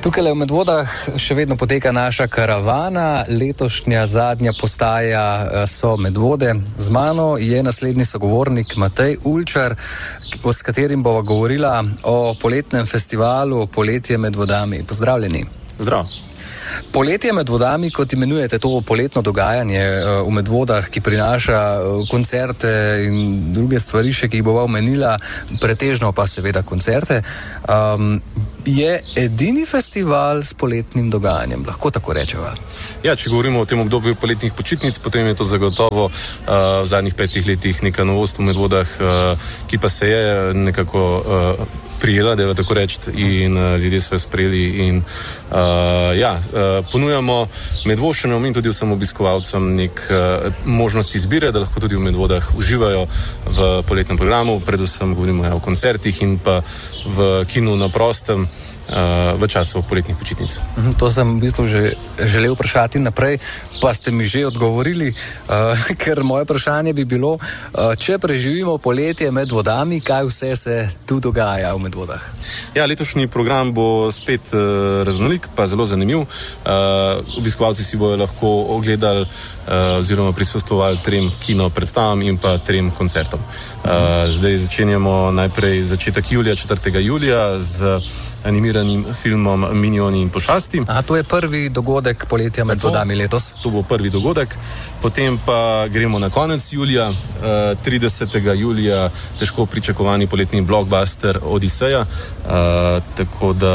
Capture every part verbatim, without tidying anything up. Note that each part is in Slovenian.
Tukaj v Medvodah še vedno poteka naša karavana, letošnja zadnja postaja so Medvode. Z mano je naslednji sogovornik Matej Ulčar, s katerim bova govorila o poletnem festivalu Poletje med vodami. Pozdravljeni. Zdrav. Poletje med vodami, kot imenujete to poletno dogajanje v Medvodah, ki prinaša koncerte in druge stvari še, ki jih bova omenila, pretežno pa seveda koncerte, um, je edini festival s poletnim dogajanjem, lahko tako rečeva? Ja, če govorimo o tem obdobju poletnih počitnic, potem je to zagotovo uh, v zadnjih petih letih neka novost v Medvodah, uh, ki pa se je nekako uh, prijela, da je tako reči, in uh, ljudje so jo sprejeli in uh, ja, uh, ponujamo Medvoščanom in tudi vsem obiskovalcem nek uh, možnost izbire, da lahko tudi v Medvodah uživajo v poletnem programu, predvsem govorimo ja, o koncertih in pa v kinu na prostem uh, v času poletnih počitnic. To sem v bistvu že želel vprašati naprej, pa ste mi že odgovorili, uh, ker moje vprašanje bi bilo, uh, če preživimo poletje med vodami, kaj vse se tu dogaja v Medvodah? Ja, letošnji program bo spet uh, raznolik, pa zelo zanimiv. Uh, obiskovalci si bojo lahko ogledali uh, oziroma prisostvovali trem kino predstavam in pa trem koncertom. Uh, zdaj začenjamo najprej začetek julija, četrtega julija z animiranim filmom Minioni in pošasti. A to je prvi dogodek Poletja med vodami letos? To bo prvi dogodek. Potem pa gremo na konec julija, tridesetega julija, težko pričakovani poletni blockbuster Odiseja. Tako da...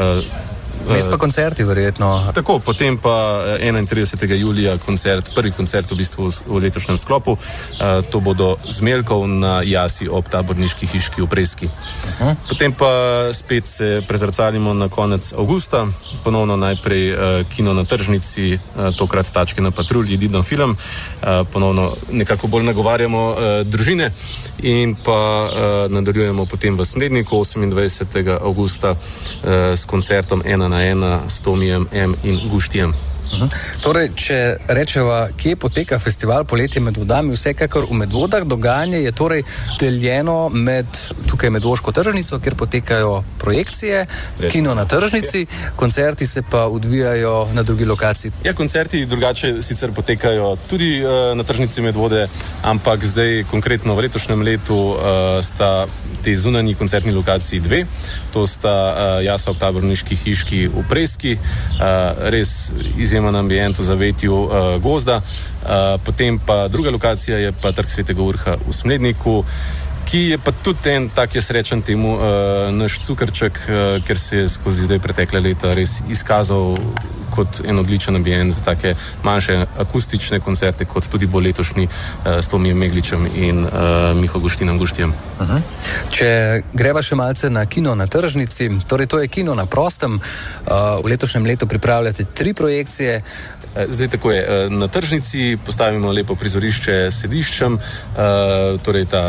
Mes pa koncerti verjetno. Tako, potem pa enaintridesetega julija koncert, prvi koncert v bistvu v letošnjem sklopu. Uh, to bodo Zmeljkov na jasi ob Taborniški hiški v Preski. Uh-huh. Potem pa spet se prezrcalimo na konec avgusta. Ponovno najprej uh, kino na Tržnici, uh, tokrat Tačke na patrulji, Didon film. Uh, ponovno nekako bolj nagovarjamo uh, družine in pa uh, nadaljujemo potem v Smledniku osemindvajsetega avgusta uh, s koncertom ena na ena s Tomijem M. in Guštijem. Uh-huh. Torej, če rečeva, kje poteka festival Poletje med vodami, vsekakor v Medvodah dogajanje je torej deljeno med tukaj Medvoško tržnico, kjer potekajo projekcije, Res. Kino na Tržnici, koncerti se pa odvijajo na drugi lokaciji. Ja, koncerti drugače sicer potekajo tudi uh, na Tržnici Medvode, ampak zdaj konkretno v letošnjem letu uh, sta te zunanji koncertni lokaciji dve. To sta uh, jasa ob Taborniški hiški v Preski, uh, res izjemen ambient v zavetju uh, gozda. Uh, potem pa druga lokacija je pa Trg Svetega Urha v Smledniku, ki je pa tudi en tak, jaz rečem temu, uh, naš cukrček, uh, ker se je skozi zdaj pretekle leta res izkazal kot en odličen ambient za take manjše akustične koncerte, kot tudi bo letošnji uh, s Tomijem Megličem in uh, Miho Guštinom Guštijem. Uh-huh. Če greva še malce na kino na Tržnici, torej to je kino na prostem, uh, v letošnjem letu pripravljate tri projekcije. Zdaj tako je, na Tržnici postavimo lepo prizorišče s sediščem, torej ta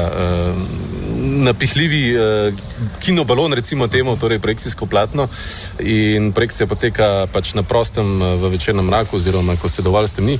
napihljivi kinobalon, recimo temu, torej projekcijsko platno, in projekcija poteka pač na prostem v večernem mraku oziroma ko se dovolj stemni.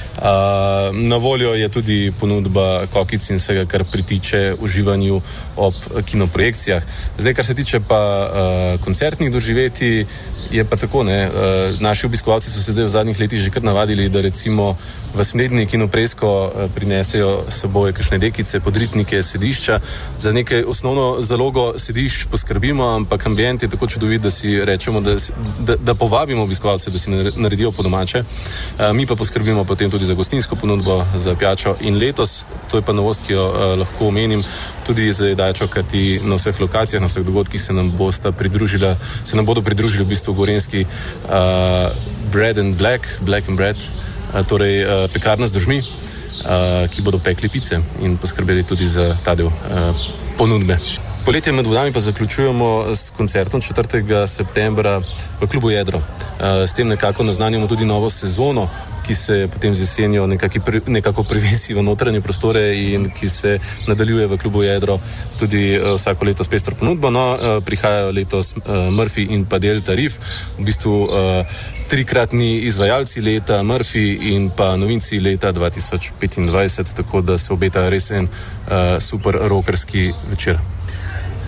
Na voljo je tudi ponudba kokic in vsega, kar pritiče uživanju ob kinoprojekcijah. Zdaj, kar se tiče pa koncertnih doživetij, je pa tako, ne, naši obiskovalci so se zdaj v zadnjih letih že kar navadili, da recimo v Smledni kinopresko prinesejo s seboj kakšne dekice, podritnike, sedišča. Za nekaj osnovno zalogo sedišč poskrbimo, ampak ambient je tako čudovit, da si rečemo, da, da, da povabimo obiskovalce, da si naredijo po domače. Mi pa poskrbimo potem tudi za gostinsko ponudbo, za pijačo in letos, to je pa novost, ki jo uh, lahko omenim, tudi za jedačo, kajti na vseh lokacijah, na vseh dogodkih se nam bosta pridružila, se nam bodo pridružili v bistvu gorenjski uh, Bread and Black, Black and Bread, uh, torej uh, pekarna z držmi, uh, ki bodo pekli pice in poskrbeli tudi za ta del uh, ponudbe. Poletje med vodami pa zaključujemo s koncertom četrtega septembra v klubu Jedro. S tem nekako naznanjamo tudi novo sezono, ki se potem z jesenjo nekako privesi v notranje prostore in ki se nadaljuje v klubu Jedro tudi vsako leto s pestro ponudbo. No, prihajajo letos Murphy in pa Delta Riff, v bistvu trikratni izvajalci leta, Murphy in pa novinci leta dva tisoč petindvajset, tako da se obeta res en super rockerski večer.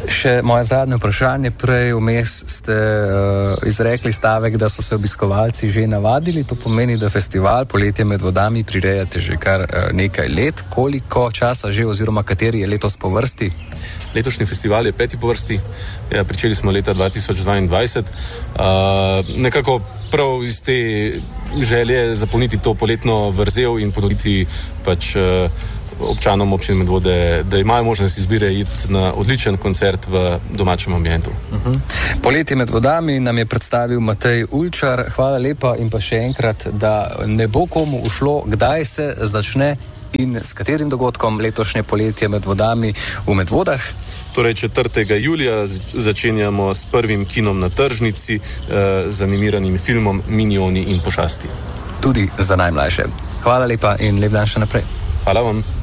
Še moje zadnje vprašanje. Prej vmes ste uh, izrekli stavek, da so se obiskovalci že navadili. To pomeni, da festival Poletje med vodami prirejate že kar uh, nekaj let. Koliko časa že oziroma kateri je letos po vrsti? Letošnji festival je peti po vrsti. Ja, pričeli smo leta dva tisoč dvaindvajset. Uh, nekako prav iz te želje zapolniti to poletno vrzel in ponuditi pač uh, občanom občine Medvode, da imajo možnost izbire iti na odličen koncert v domačem ambientu. Uh-huh. Poletje med vodami nam je predstavil Matej Ulčar. Hvala lepa in pa še enkrat, da ne bo komu ušlo, kdaj se začne in s katerim dogodkom letošnje Poletje med vodami v Medvodah. Torej četrtega julija začenjamo s prvim kinom na tržnici eh, z animiranim filmom Minioni in pošasti. Tudi za najmlajše. Hvala lepa in lep dan še naprej. Hvala vam.